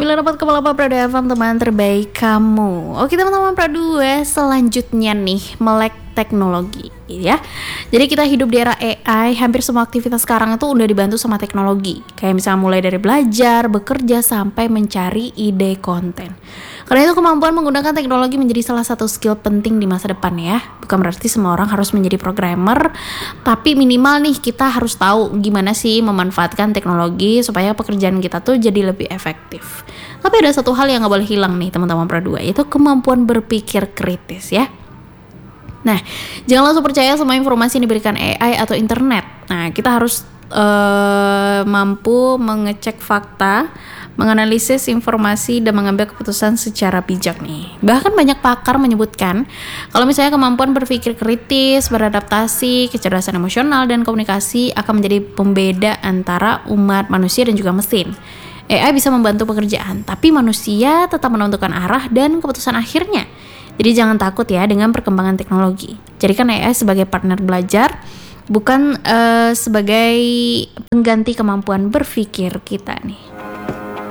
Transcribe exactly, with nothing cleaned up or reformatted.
sembilan puluh empat koma delapan Pradu F M, teman terbaik kamu. Oke teman-teman Pradu, selanjutnya nih melek teknologi ya. Jadi kita hidup di era A I, hampir semua aktivitas sekarang itu udah dibantu sama teknologi. Kayak misalnya mulai dari belajar, bekerja, sampai mencari ide konten. Karena itu kemampuan menggunakan teknologi menjadi salah satu skill penting di masa depan ya. Bukan berarti semua orang harus menjadi programmer, tapi minimal nih kita harus tahu gimana sih memanfaatkan teknologi supaya pekerjaan kita tuh jadi lebih efektif. Tapi ada satu hal yang gak boleh hilang nih teman-teman Pradu, yaitu kemampuan berpikir kritis ya. Nah, jangan langsung percaya semua informasi yang diberikan A I atau internet. Nah, kita harus uh, mampu mengecek fakta, menganalisis informasi, dan mengambil keputusan secara bijak nih. Bahkan banyak pakar menyebutkan kalau misalnya kemampuan berpikir kritis, beradaptasi, kecerdasan emosional, dan komunikasi akan menjadi pembeda antara umat manusia dan juga mesin. A I bisa membantu pekerjaan, tapi manusia tetap menentukan arah dan keputusan akhirnya. Jadi jangan takut ya dengan perkembangan teknologi. Jadikan A I sebagai partner belajar, bukan uh, sebagai pengganti kemampuan berpikir kita nih.